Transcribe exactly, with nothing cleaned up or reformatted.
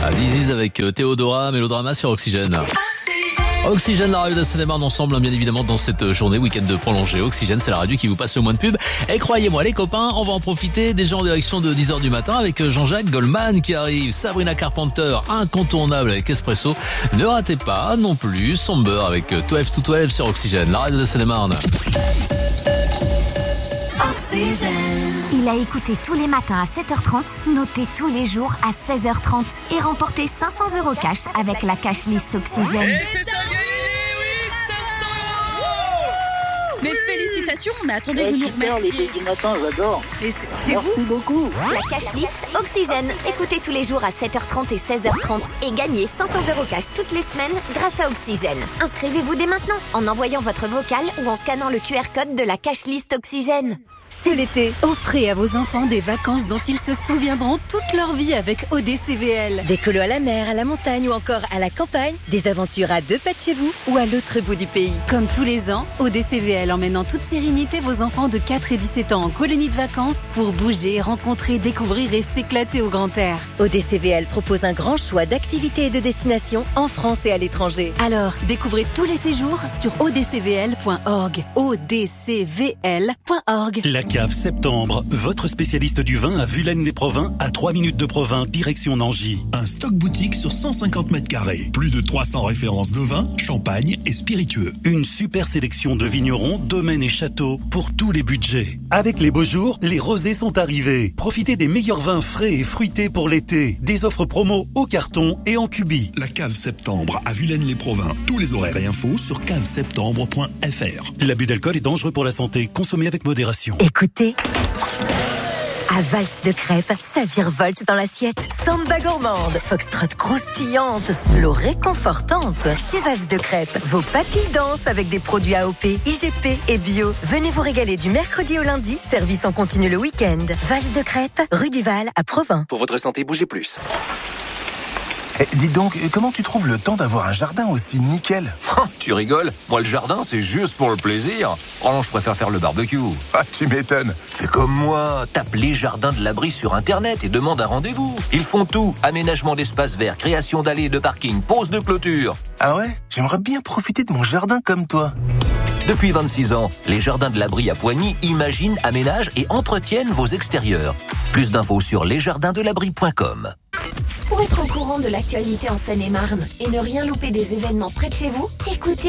À This Is avec Théodora, Mélodrama sur Oxygène. Oxygène, la radio de Seine-et-Marne ensemble, bien évidemment, dans cette journée week-end de prolongée. Oxygène, c'est la radio qui vous passe le moins de pub. Et croyez-moi, les copains, on va en profiter déjà en direction de dix heures du matin avec Jean-Jacques Goldman qui arrive, Sabrina Carpenter, incontournable avec Espresso. Ne ratez pas non plus Somber avec douze to douze sur Oxygène, la radio de Seine-et-Marne. Il a écouté tous les matins à sept heures trente, noté tous les jours à seize heures trente et remporté cinq cents euros cash avec la cash list Oxygène. Et c'est ça, oui, Mais félicitations, mais attendez, ouais, vous nous super, remerciez. les deux du matin, j'adore. Et c'est, c'est Merci vous beaucoup. La cash list Oxygène. Écoutez tous les jours à sept heures trente et seize heures trente et gagnez cinq cents euros cash toutes les semaines grâce à Oxygène. Inscrivez-vous dès maintenant en envoyant votre vocal ou en scannant le Q R code de la cash list Oxygène. C'est l'été. Offrez à vos enfants des vacances dont ils se souviendront toute leur vie avec O D C V L. Des colos à la mer, à la montagne ou encore à la campagne. Des aventures à deux pas de chez vous ou à l'autre bout du pays. Comme tous les ans, O D C V L emmène en toute sérénité vos enfants de quatre et dix-sept ans en colonie de vacances pour bouger, rencontrer, découvrir et s'éclater au grand air. O D C V L propose un grand choix d'activités et de destinations en France et à l'étranger. Alors, découvrez tous les séjours sur o d c v l point org. o d c v l point org. La cave Septembre, votre spécialiste du vin à Vulaines-les-Provins, à trois minutes de Provins, direction Nangy. Un stock boutique sur cent cinquante mètres carrés. Plus de trois cents références de vin, champagne et spiritueux. Une super sélection de vignerons, domaines et châteaux pour tous les budgets. Avec les beaux jours, les rosés sont arrivés. Profitez des meilleurs vins frais et fruités pour l'été. Des offres promo au carton et en cubi. La cave Septembre à Vulaines-les-Provins. Tous les horaires et infos sur cave septembre point f r. L'abus d'alcool est dangereux pour la santé. Consommez avec modération. Écoutez. À valse de crêpes, ça virevolte dans l'assiette. Samba gourmande, foxtrot croustillante, slow réconfortante. Chez Valse de crêpes, vos papilles dansent avec des produits A O P, I G P et bio. Venez vous régaler du mercredi au lundi, service en continu le week-end. Valse de crêpes, rue du Val à Provins. Pour votre santé, bougez plus. Eh, dis donc, comment tu trouves le temps d'avoir un jardin aussi nickel? Tu rigoles? Moi, le jardin, c'est juste pour le plaisir. Oh non, je préfère faire le barbecue. Ah, tu m'étonnes. Fais comme moi, tape les jardins de l'abri sur Internet et demande un rendez-vous. Ils font tout. Aménagement d'espaces verts, création d'allées, de parking, pose de clôture. Ah ouais? J'aimerais bien profiter de mon jardin comme toi. Depuis vingt-six ans, les jardins de l'abri à Poigny imaginent, aménagent et entretiennent vos extérieurs. Plus d'infos sur les jardins de l'abri point com. Pour être au courant de l'actualité en Seine-et-Marne et ne rien louper des événements près de chez vous, écoutez